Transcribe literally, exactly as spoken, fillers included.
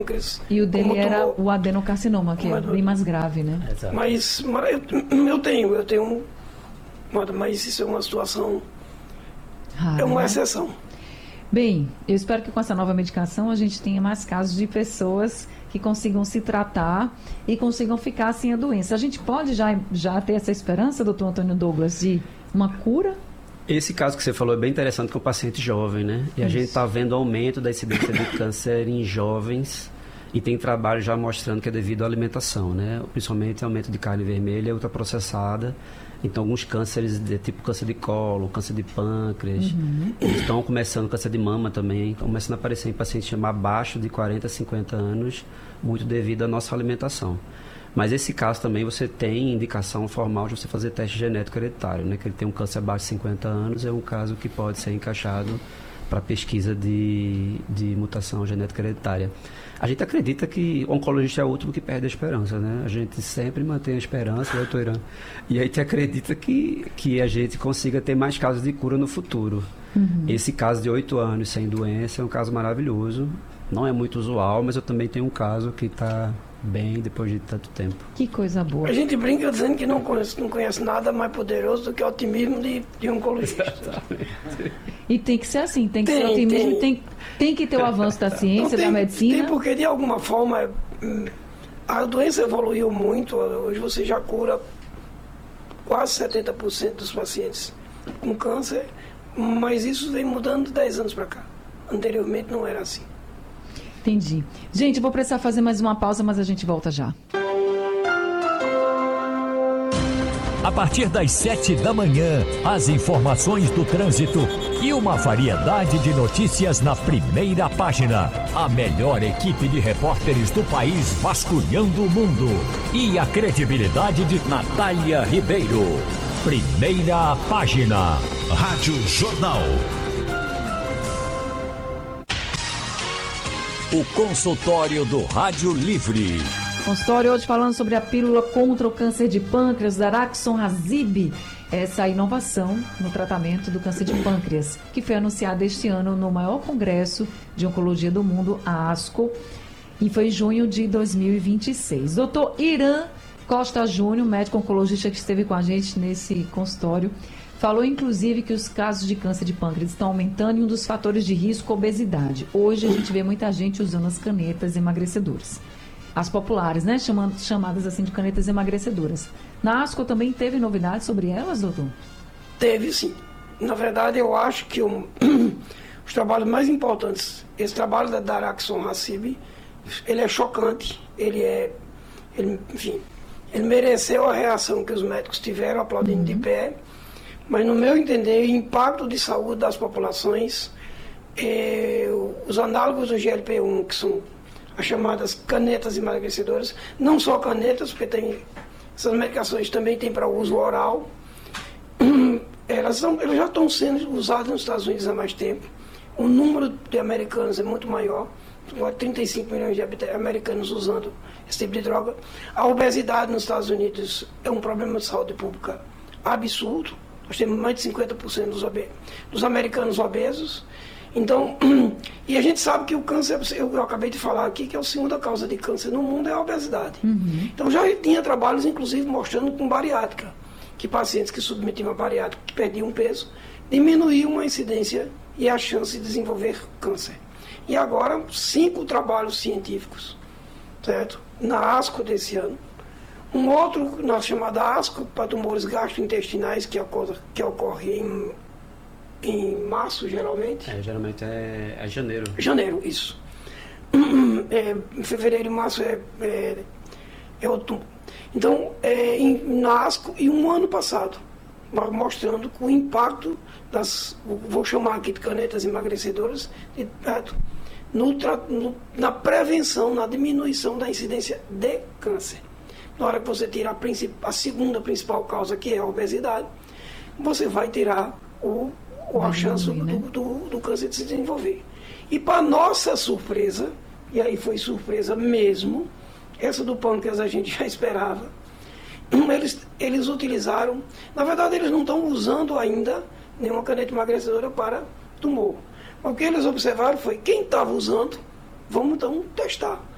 E o dele era tomou, o adenocarcinoma, que é bem mais grave, né? Exato. Mas, mas eu, eu tenho, eu tenho, mas isso é uma situação, Rara, é uma né? exceção. Bem, eu espero que com essa nova medicação a gente tenha mais casos de pessoas que consigam se tratar e consigam ficar sem a doença. A gente pode já, já ter essa esperança, doutor Antônio Douglas, de uma cura? Esse caso que você falou é bem interessante, com um paciente jovem, né? E a Isso. gente está vendo aumento da incidência de câncer em jovens e tem trabalho já mostrando que é devido à alimentação, né? Principalmente aumento de carne vermelha ultraprocessada. Então, alguns cânceres, de, tipo câncer de colo, câncer de pâncreas, Uhum. estão começando, câncer de mama também, começando a aparecer em pacientes abaixo de quarenta, cinquenta anos, muito devido à nossa alimentação. Mas esse caso também você tem indicação formal de você fazer teste genético hereditário, né? Que ele tem um câncer abaixo de cinquenta anos, é um caso que pode ser encaixado para pesquisa de, de mutação genética hereditária. A gente acredita que o oncologista é o último que perde a esperança, né? A gente sempre mantém a esperança, doutor Irã, e a gente acredita que, que a gente consiga ter mais casos de cura no futuro. Uhum. Esse caso de oito anos sem doença é um caso maravilhoso, não é muito usual, mas eu também tenho um caso que está bem depois de tanto tempo. Que coisa boa. A gente brinca dizendo que não conhece, não conhece nada mais poderoso do que o otimismo de, de um oncologista. Exatamente. E tem que ser assim, tem que Tem, ser otimismo, tem. tem, tem que ter o avanço da ciência, Não, tem, da medicina. Tem porque, de alguma forma, a doença evoluiu muito. Hoje você já cura quase setenta por cento dos pacientes com câncer, mas isso vem mudando de dez anos para cá. Anteriormente não era assim. Entendi. Gente, eu vou precisar fazer mais uma pausa, mas a gente volta já. A partir das sete da manhã, as informações do trânsito e uma variedade de notícias na primeira página. A melhor equipe de repórteres do país vasculhando o mundo. E a credibilidade de Natália Ribeiro. Primeira página. Rádio Jornal. O consultório do Rádio Livre. Consultório hoje falando sobre a pílula contra o câncer de pâncreas, daraxonrasib, essa inovação no tratamento do câncer de pâncreas, que foi anunciada este ano no maior congresso de oncologia do mundo, a ASCO, e foi em junho de dois mil e vinte e seis. doutor Irã Costa Júnior, médico oncologista que esteve com a gente nesse consultório, falou, inclusive, que os casos de câncer de pâncreas estão aumentando e um dos fatores de risco, obesidade. Hoje a gente vê muita gente usando as canetas emagrecedoras. As populares, né? Chamando, chamadas assim de canetas emagrecedoras. Na ASCO também teve novidades sobre elas, doutor? Teve, sim. Na verdade, eu acho que um, os trabalhos mais importantes, esse trabalho da daraxonrasib, ele é chocante, ele é, ele, enfim, ele mereceu a reação que os médicos tiveram, aplaudindo uhum. de pé, mas no meu entender, o impacto de saúde das populações, é, os análogos do G L P um, que são as chamadas canetas emagrecedoras, não só canetas, porque tem, essas medicações também tem para uso oral, elas, são, elas já estão sendo usadas nos Estados Unidos há mais tempo, o número de americanos é muito maior, trinta e cinco milhões de americanos usando esse tipo de droga. A obesidade nos Estados Unidos é um problema de saúde pública absurdo. Nós temos mais de cinquenta por cento dos, dos americanos obesos. Então, e a gente sabe que o câncer, eu, eu acabei de falar aqui, que é a segunda causa de câncer no mundo é a obesidade. Uhum. Então já tinha trabalhos, inclusive, mostrando com bariátrica, que pacientes que submetiam a bariátrica, que perdiam peso, diminuíam a incidência e a chance de desenvolver câncer. E agora, cinco trabalhos científicos, certo? Na ASCO desse ano. Um outro, na chamada ASCO, para tumores gastrointestinais, que ocorre, que ocorre em, em março, geralmente. É, geralmente é, é janeiro. Janeiro, isso. É, em fevereiro e março é, é, é outubro. Então, é, em, na ASCO, e um ano passado, mostrando o impacto das, vou chamar aqui de canetas emagrecedoras, de, no, no, na prevenção, na diminuição da incidência de câncer. Na hora que você tira a, a segunda principal causa, que é a obesidade, você vai tirar o, o, a chance do, né? do, do, do câncer de se desenvolver. E para nossa surpresa, e aí foi surpresa mesmo, essa do pâncreas a gente já esperava, eles, eles utilizaram, na verdade eles não estão usando ainda nenhuma caneta emagrecedora para tumor. O que eles observaram foi, quem estava usando, vamos então testar.